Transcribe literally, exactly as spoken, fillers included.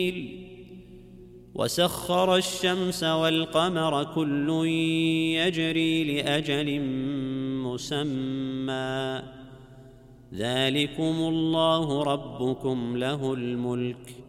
وسخر الشمس والقمر كل يجري لأجل مسمى ذلكم الله ربكم له الملك